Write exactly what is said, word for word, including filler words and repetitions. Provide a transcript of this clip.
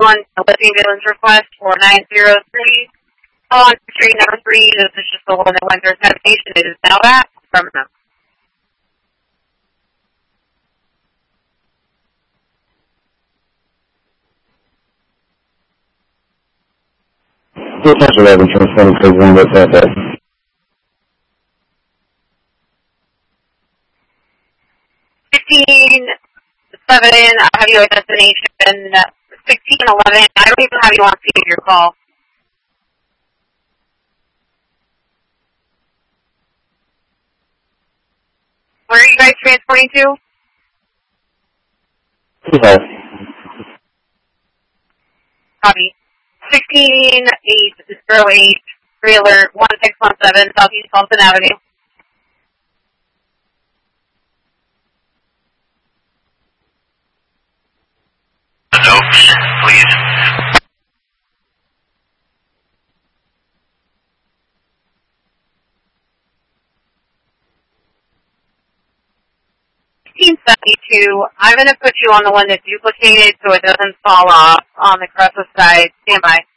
one, a listing ambulance request for nine zero three. On street number three, this is just the one that went through examination. It is now at Birmingham. Two times eleven, twenty twenty, one, what's that, that? fifteen seven, I have you at destination. sixteen eleven, I don't even have you on scene of your call. Where are you guys transporting to? Okay. Copy. sixteen eight zero eight, trailer one six one seven, Southeast Fulton Avenue. Notes, please. sixteen seventy-two, I'm going to put you on the one that's duplicated so it doesn't fall off on the Cressa side. Stand by.